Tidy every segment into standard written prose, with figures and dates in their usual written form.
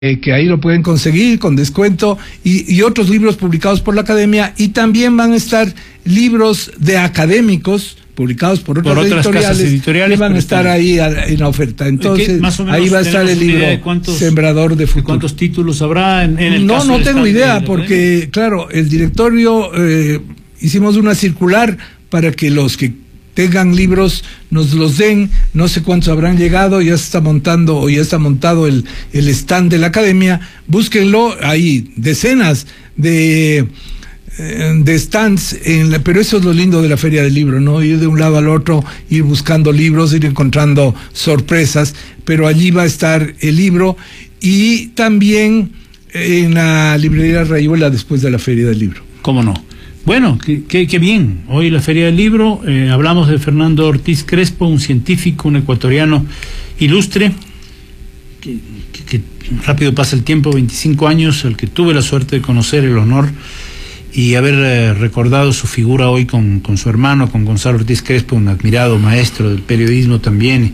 que ahí lo pueden conseguir con descuento, y otros libros publicados por la academia, y también van a estar libros de académicos publicados por otras editoriales que van a estar ahí en la oferta. Entonces ahí va a estar el libro Sembrador de Futuro. ¿Cuántos títulos habrá en el caso No tengo idea, porque claro, el directorio hicimos una circular para que los que tengan libros nos los den. No sé cuántos habrán llegado, ya se está montando, o ya está montado el stand de la academia. Búsquenlo, hay decenas de stands, pero eso es lo lindo de la Feria del Libro, ¿no? Ir de un lado al otro, ir buscando libros, ir encontrando sorpresas, pero allí va a estar el libro, y también en la librería Rayuela después de la Feria del Libro. ¿Cómo no? Bueno, qué bien. Hoy la Feria del Libro, hablamos de Fernando Ortiz Crespo, un científico, un ecuatoriano ilustre, que rápido pasa el tiempo, 25 años, al que tuve la suerte de conocer, el honor, y haber recordado su figura hoy con su hermano, con Gonzalo Ortiz Crespo, un admirado maestro del periodismo también.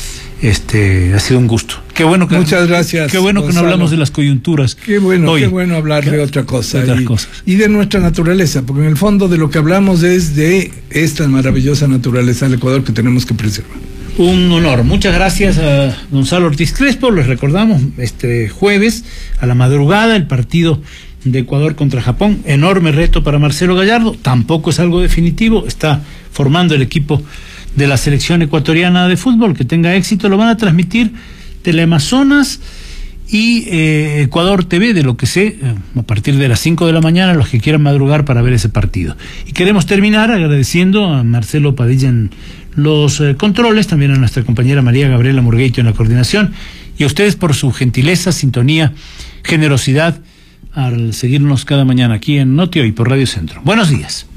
Ha sido un gusto. Qué bueno que, muchas gracias. Qué bueno, Gonzalo, que no hablamos de las coyunturas. Qué bueno hablar de otra cosa y de nuestra naturaleza, porque en el fondo de lo que hablamos es de esta maravillosa naturaleza del Ecuador que tenemos que preservar. Un honor. Muchas gracias a Gonzalo Ortiz Crespo. Les recordamos, este jueves a la madrugada, el partido de Ecuador contra Japón. Enorme reto para Marcelo Gallardo. Tampoco es algo definitivo. Está formando el equipo de la selección ecuatoriana de fútbol. Que tenga éxito. Lo van a transmitir Teleamazonas y Ecuador TV, de lo que sé, a partir de las 5 de la mañana, los que quieran madrugar para ver ese partido. Y queremos terminar agradeciendo a Marcelo Padilla en los controles, también a nuestra compañera María Gabriela Murgueito en la coordinación, y a ustedes por su gentileza, sintonía, generosidad al seguirnos cada mañana aquí en Noti Hoy por Radio Centro. Buenos días.